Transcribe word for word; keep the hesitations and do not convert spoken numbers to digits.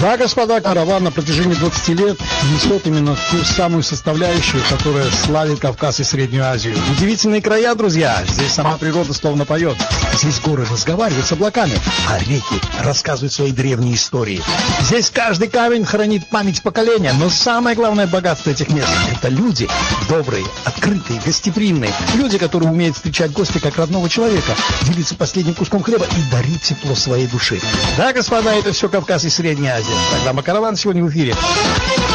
Да, господа, караван на протяжении двадцати лет несет именно ту самую составляющую, которая славит Кавказ и Среднюю Азию. Удивительные края, друзья. Здесь сама природа словно поет. Здесь горы разговаривают с облаками, а реки рассказывают свои древние истории. Здесь каждый камень хранит память поколения, но самое главное богатство этих мест – это люди добрые, открытые, гостеприимные. Люди, которые умеют встречать гостя как родного человека, делиться последним куском хлеба и дарить тепло своей души. Да, господа, это все Кавказ и Средняя Азия. Программа «Караван» сегодня в эфире.